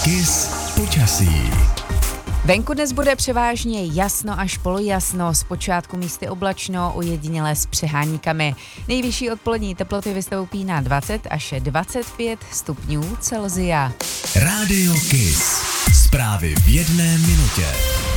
Kiss počasí. Venku dnes bude převážně jasno až polojasno, zpočátku místy oblačno, ojedinělé s přeháníkami. Nejvyšší odpolední teploty vystoupí na 20 až 25 stupňů Celsia. Rádio Kiss. Zprávy v jedné minutě.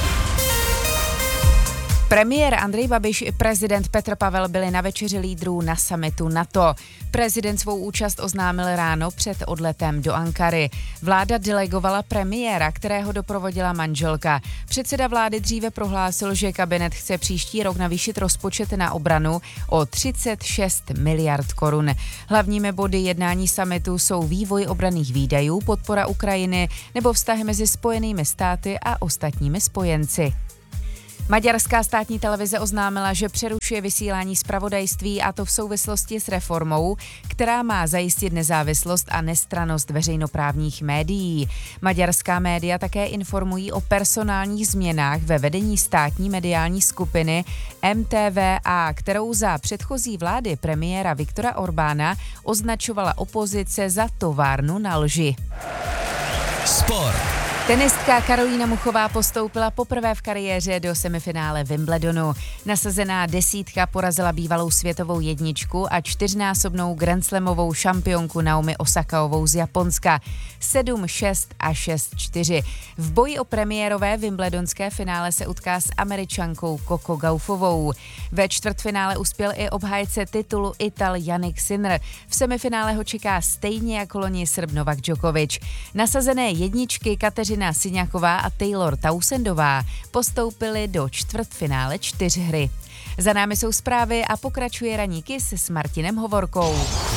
Premiér Andrej Babiš i prezident Petr Pavel byli na večeři lídrů na summitu NATO. Prezident svou účast oznámil ráno před odletem do Ankary. Vláda delegovala premiéra, kterého doprovodila manželka. Předseda vlády dříve prohlásil, že kabinet chce příští rok navýšit rozpočet na obranu o 36 miliard korun. Hlavními body jednání summitu jsou vývoj obranných výdajů, podpora Ukrajiny nebo vztahy mezi Spojenými státy a ostatními spojenci. Maďarská státní televize oznámila, že přerušuje vysílání zpravodajství, a to v souvislosti s reformou, která má zajistit nezávislost a nestrannost veřejnoprávních médií. Maďarská média také informují o personálních změnách ve vedení státní mediální skupiny MTVA, kterou za předchozí vlády premiéra Viktora Orbána označovala opozice za továrnu na lži. Sport. Tenistka Karolína Muchová postoupila poprvé v kariéře do semifinále Wimbledonu. Nasazená desítka porazila bývalou světovou jedničku a čtyřnásobnou grandslamovou šampionku Naomi Osakaovou z Japonska 7-6 a 6-4. V boji o premiérové wimbledonské finále se utká s Američankou Coco Gaufovou. Ve čtvrtfinále uspěl i obhájce titulu Ital Jannik Sinner. V semifinále ho čeká stejně jako loni Srb Novak Djokovic. Nasazené jedničky Kateřina Siňáková a Taylor Townsendová postoupili do čtvrtfinále 4 Za námi jsou zprávy a pokračuje ranní Kiss s Martinem Hovorkou.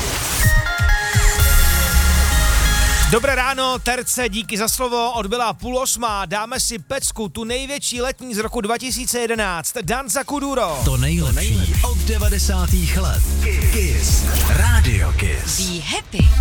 Dobré ráno, terce, díky za slovo, odbyla 7:30, dáme si pecku, tu největší letní z roku 2011, Danza Kuduro. To nejlepší od 90. let. Kiss. Rádio Kiss. Be happy.